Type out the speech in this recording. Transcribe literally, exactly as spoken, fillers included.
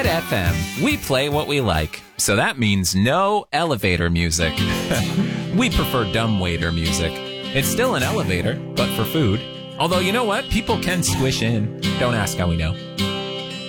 Red F M, we play what we like. So that means no elevator music. We prefer dumbwaiter music. It's still an elevator, but for food. Although, you know what? People can squish in. Don't ask how we know.